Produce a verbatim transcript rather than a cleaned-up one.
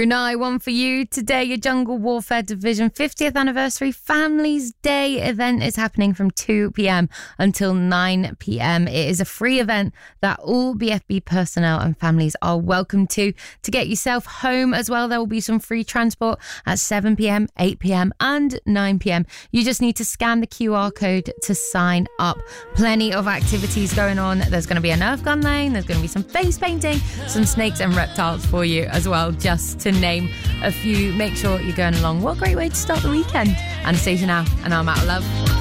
Brunei, one for you today. Your Jungle Warfare Division fiftieth Anniversary Families Day event is happening from two p.m. until nine p.m. It is a free event that all B F B personnel and families are welcome to. To get yourself home as well, there will be some free transport at seven p.m, eight p.m. and nine p.m. You just need to scan the Q R code to sign up. Plenty of activities going on. There's going to be a Nerf gun lane. There's going to be some face painting, some snakes and reptiles for you as well, just to name a few. Make sure you're going along. What a great way to start the weekend. Anastasia now, and I'm out of love.